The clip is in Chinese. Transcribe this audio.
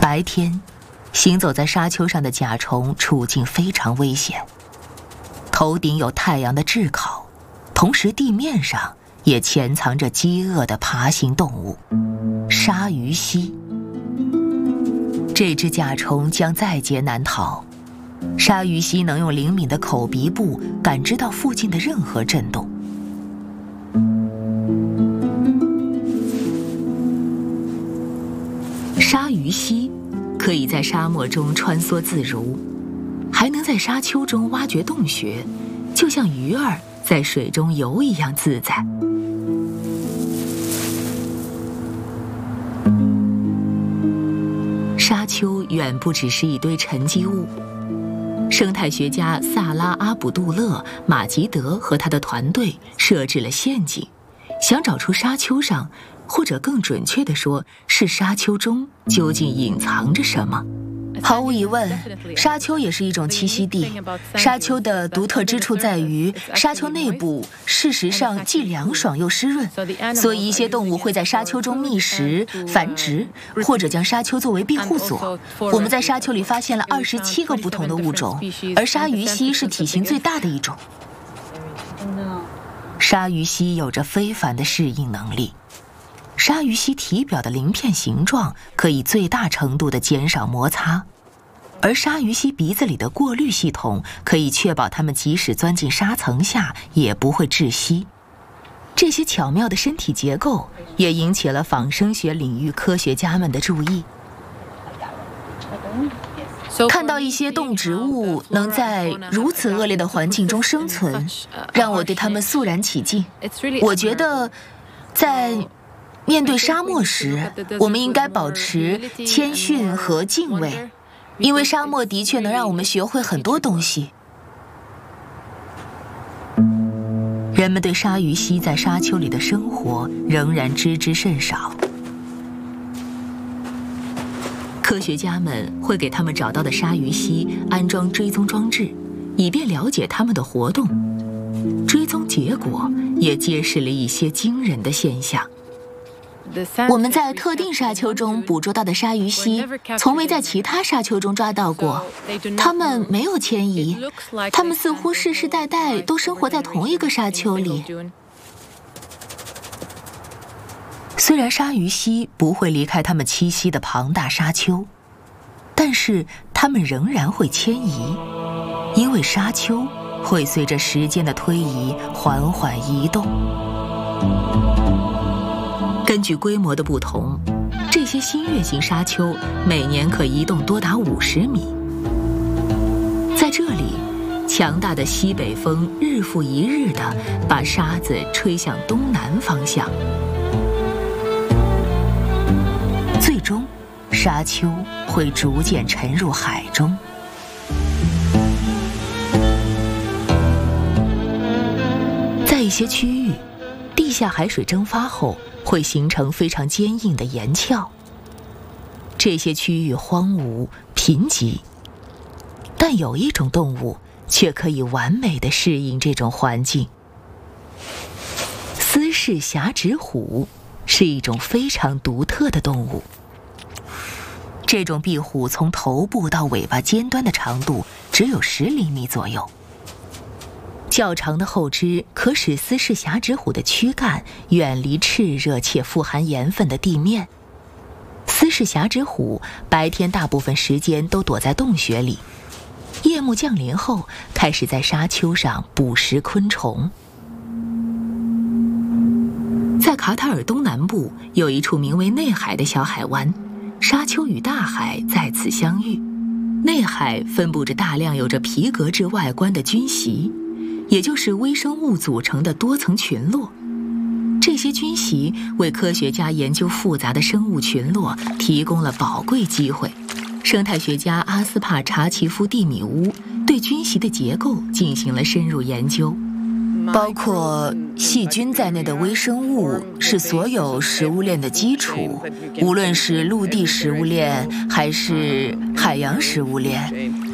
白天，行走在沙丘上的甲虫处境非常危险，头顶有太阳的炙烤，同时地面上也潜藏着饥饿的爬行动物——鲨鱼蜥。这只甲虫将在劫难逃。鲨鱼蜥能用灵敏的口鼻部感知到附近的任何震动。鲨鱼蜥可以在沙漠中穿梭自如，还能在沙丘中挖掘洞穴，就像鱼儿在水中游一样自在。沙丘远不只是一堆沉积物。生态学家萨拉·阿卜杜勒·马吉德和他的团队设置了陷阱，想找出沙丘上，或者更准确地说，是沙丘中究竟隐藏着什么。毫无疑问，沙丘也是一种栖息地。沙丘的独特之处在于，沙丘内部事实上既凉爽又湿润，所以一些动物会在沙丘中觅食、繁殖，或者将沙丘作为庇护所。我们在沙丘里发现了27个不同的物种，而鲨鱼蜥是体型最大的一种。鲨鱼蜥有着非凡的适应能力。鲨鱼蜥体表的鳞片形状可以最大程度地减少摩擦，而鲨鱼蜥鼻子里的过滤系统可以确保它们即使钻进沙层下也不会窒息。这些巧妙的身体结构也引起了仿生学领域科学家们的注意。看到一些动植物能在如此恶劣的环境中生存，让我对它们肃然起敬。我觉得在面对沙漠时，我们应该保持谦逊和敬畏，因为沙漠的确能让我们学会很多东西。人们对鲨鱼蜥在沙丘里的生活仍然知之甚少。科学家们会给他们找到的鲨鱼蜥安装追踪装置，以便了解它们的活动。追踪结果也揭示了一些惊人的现象。我们在特定沙丘中捕捉到的鲨鱼蜥，从未在其他沙丘中抓到过。它们没有迁移，它们似乎世世代代都生活在同一个沙丘里。虽然鲨鱼蜥不会离开它们栖息的庞大沙丘，但是它们仍然会迁移，因为沙丘会随着时间的推移缓缓移动。根据规模的不同，这些新月形沙丘每年可移动多达50米。在这里，强大的西北风日复一日地把沙子吹向东南方向，最终，沙丘会逐渐沉入海中。在一些区域，地下海水蒸发后会形成非常坚硬的岩壳。这些区域荒芜贫瘠，但有一种动物却可以完美地适应这种环境。斯氏狭趾虎是一种非常独特的动物。这种壁虎从头部到尾巴尖端的长度只有10厘米左右。较长的后肢可使斯氏狭趾虎的躯干远离炽热且富含盐分的地面。斯氏狭趾虎白天大部分时间都躲在洞穴里，夜幕降临后开始在沙丘上捕食昆虫。在卡塔尔东南部有一处名为内海的小海湾，沙丘与大海在此相遇。内海分布着大量有着皮革质外观的菌席，也就是微生物组成的多层群落。这些菌席为科学家研究复杂的生物群落提供了宝贵机会。生态学家阿斯帕查奇夫蒂米乌对菌席的结构进行了深入研究。包括细菌在内的微生物是所有食物链的基础，无论是陆地食物链还是海洋食物链。